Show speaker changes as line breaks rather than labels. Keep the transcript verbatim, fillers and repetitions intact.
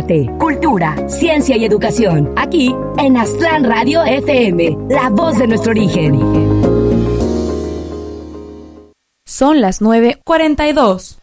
arte, cultura, ciencia y educación. Aquí en Aztlán Radio F M, la voz de nuestro origen.
Son las nueve cuarenta y dos.